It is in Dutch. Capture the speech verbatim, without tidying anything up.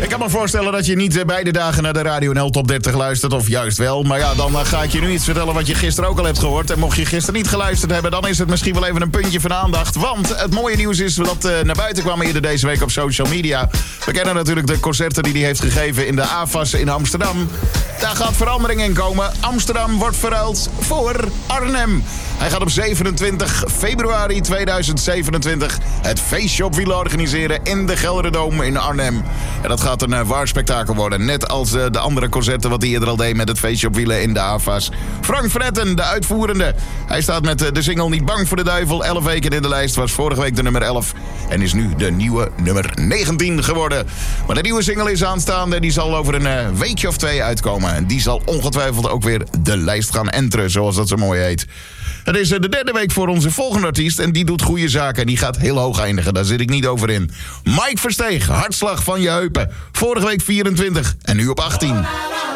Ik kan me voorstellen dat je niet beide dagen naar de Radio N L Top dertig luistert, of juist wel. Maar ja, dan ga ik je nu iets vertellen wat je gisteren ook al hebt gehoord. En mocht je gisteren niet geluisterd hebben, dan is het misschien wel even een puntje van aandacht. Want het mooie nieuws is dat uh, naar buiten kwam eerder deze week op social media. We kennen natuurlijk de concerten die hij heeft gegeven in de A F A S in Amsterdam. Daar gaat verandering in komen. Amsterdam wordt verruild voor Arnhem. Hij gaat op zevenentwintig februari tweeduizend zevenentwintig het feestje op wielen organiseren in de Gelderdoom in Arnhem. En dat gaat een uh, waar spektakel worden. Net als uh, de andere concerten wat hij eerder al deed met het feestje op wielen in de A F A S. Frank Vretten, de uitvoerende. Hij staat met uh, de single Niet Bang voor de Duivel. elf weken in de lijst, was vorige week de nummer elf. En is nu de nieuwe nummer negentien geworden. Maar de nieuwe single is aanstaande. Die zal over een uh, weekje of twee uitkomen. En die zal ongetwijfeld ook weer de lijst gaan enteren, zoals dat zo mooi heet. Het is de derde week voor onze volgende artiest en die doet goede zaken en die gaat heel hoog eindigen. Daar zit ik niet over in. Mike Versteeg, Hartslag van je heupen. Vorige week vierentwintig en nu op achttien.